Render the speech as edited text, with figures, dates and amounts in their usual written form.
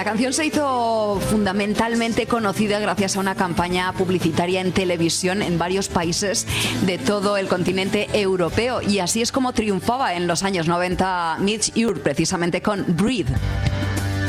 canción se hizo fundamentalmente conocida gracias a una campaña publicitaria en televisión en varios países de todo el continente europeo, y así es como triunfaba en los años 90 Midge Ure, precisamente con Breathe.